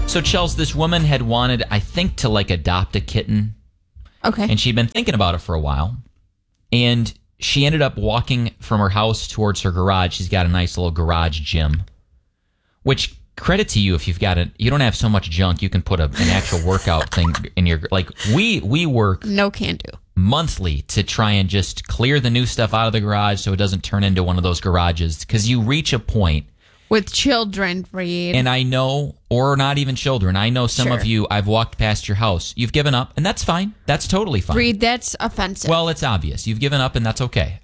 So, Chels, this woman had wanted, I think, to like adopt a kitten. Okay. And she'd been thinking about it for a while. And she ended up walking from her house towards her garage. She's got a nice little garage gym, which credit to you if you've got it. You don't have so much junk. You can put an actual workout thing in your, like we work. No can do. Monthly to try and just clear the new stuff out of the garage so it doesn't turn into one of those garages, because you reach a point with children, Reed. And I know, or not even children, I know some of you, I've walked past your house, you've given up, and that's fine. That's totally fine. Reed, that's offensive. Well, it's obvious. You've given up, and that's okay.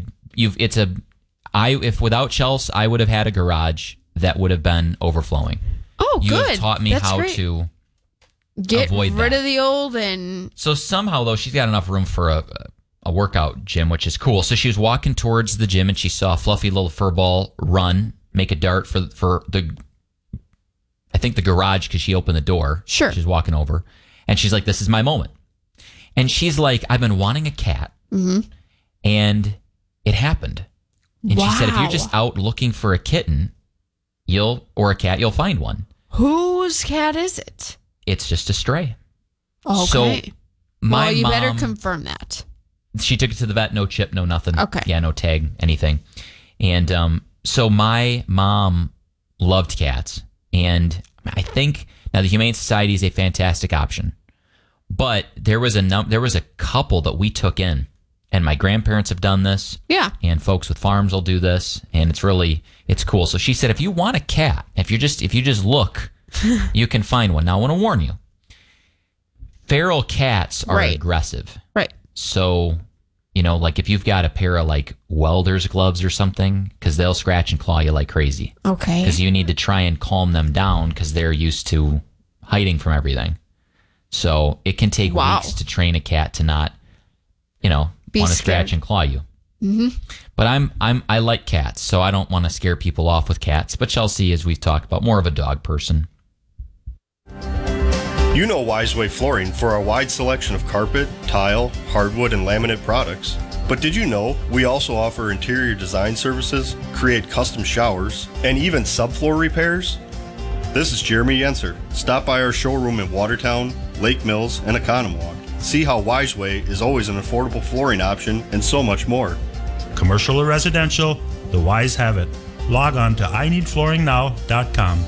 If without Chelsea, I would have had a garage that would have been overflowing. Oh, you good. have taught me how to get avoid rid that. of the old and... So somehow, though, she's got enough room for a workout gym, which is cool. So she was walking towards the gym, and she saw a fluffy little fur ball run, make a dart for the, I think the garage, because she opened the door. Sure. She's walking over, and she's like, this is my moment. And she's like, I've been wanting a cat, and it happened. And she said, if you're just out looking for a kitten, or a cat, you'll find one. Whose cat is it? It's just a stray. Okay. So my you mom, better confirm that. She took it to the vet, no chip, no nothing. Okay. Yeah, no tag, anything. And so my mom loved cats. And I think now the Humane Society is a fantastic option. But there was a couple that we took in. And my grandparents have done this. Yeah. And folks with farms will do this. And it's cool. So she said, if you want a cat, if you just look, you can find one. Now, I want to warn you. Feral cats are aggressive. Right. So, like if you've got a pair of like welder's gloves or something, because they'll scratch and claw you like crazy. Okay. Because you need to try and calm them down because they're used to hiding from everything. So it can take weeks to train a cat to not, want to scratch and claw you. Mm-hmm. But I like cats, so I don't want to scare people off with cats. But Chelsea, as we've talked about, more of a dog person. You know Wiseway Flooring for our wide selection of carpet, tile, hardwood, and laminate products. But did you know we also offer interior design services, create custom showers, and even subfloor repairs? This is Jeremy Yenser. Stop by our showroom in Watertown, Lake Mills, and Economwalk. See how Wiseway is always an affordable flooring option and so much more. Commercial or residential, the Wise have it. Log on to IneedFlooringNow.com.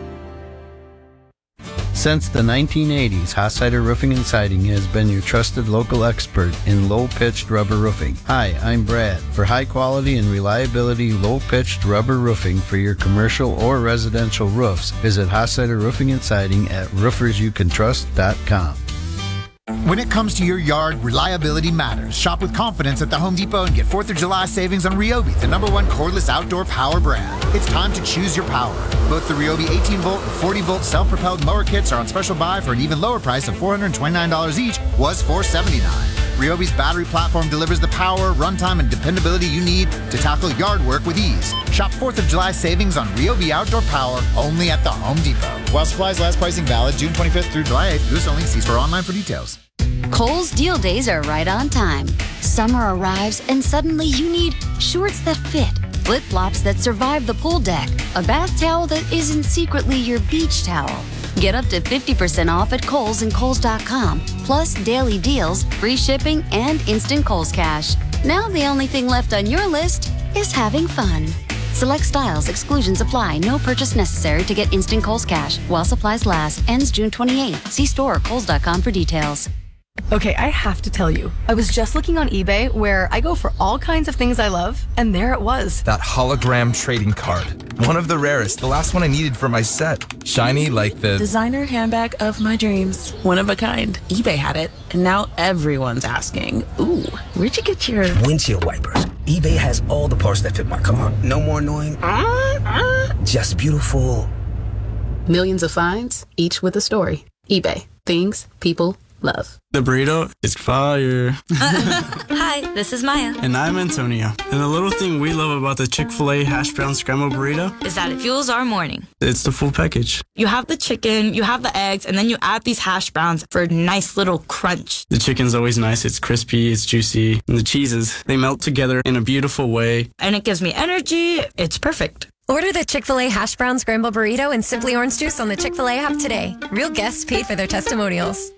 Since the 1980s, Hossider Roofing and Siding has been your trusted local expert in low-pitched rubber roofing. Hi, I'm Brad. For high quality and reliability low-pitched rubber roofing for your commercial or residential roofs, visit Hossider Roofing and Siding at roofersyoucantrust.com. When it comes to your yard, reliability matters. Shop with confidence at the Home Depot and get 4th of July savings on Ryobi, the #1 cordless outdoor power brand. It's time to choose your power. Both the Ryobi 18-volt and 40-volt self-propelled mower kits are on special buy for an even lower price of $429 each, was $479. Ryobi's battery platform delivers the power, runtime, and dependability you need to tackle yard work with ease. Shop 4th of July savings on Ryobi outdoor power only at the Home Depot. While supplies last, pricing valid June 25th through July 8th. U.S. only. See store online for details. Kohl's deal days are right on time. Summer arrives and suddenly you need shorts that fit, flip-flops that survive the pool deck, a bath towel that isn't secretly your beach towel. Get up to 50% off at Kohl's and Kohls.com, plus daily deals, free shipping, and instant Kohl's Cash. Now the only thing left on your list is having fun. Select styles, exclusions apply, no purchase necessary to get instant Kohl's Cash. While supplies last, ends June 28th. See store or Kohls.com for details. Okay, I have to tell you, I was just looking on eBay where I go for all kinds of things I love, and there it was. That hologram trading card. One of the rarest, the last one I needed for my set. Shiny like the designer handbag of my dreams. One of a kind. eBay had it, and now everyone's asking, ooh, where'd you get your windshield wipers? eBay has all the parts that fit my car. No more annoying, just beautiful. Millions of finds, each with a story. eBay. Things people love. The burrito is fire. Hi, this is Maya. And I'm Antonio. And the little thing we love about the Chick-fil-A hash brown scrambled burrito is that it fuels our morning. It's the full package. You have the chicken, you have the eggs, and then you add these hash browns for a nice little crunch. The chicken's always nice. It's crispy, it's juicy. And the cheeses, they melt together in a beautiful way. And it gives me energy. It's perfect. Order the Chick-fil-A Hash Brown Scramble Burrito and Simply Orange Juice on the Chick-fil-A app today. Real guests paid for their testimonials.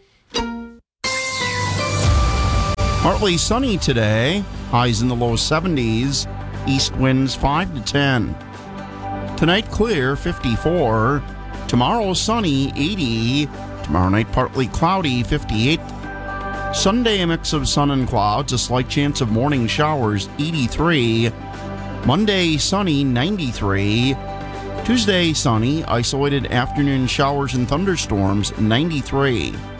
Partly sunny today. Highs in the low 70s. East winds 5 to 10. Tonight clear, 54. Tomorrow sunny, 80. Tomorrow night partly cloudy, 58. Sunday a mix of sun and clouds. A slight chance of morning showers, 83. Monday sunny, 93. Tuesday sunny. Isolated afternoon showers and thunderstorms, 93.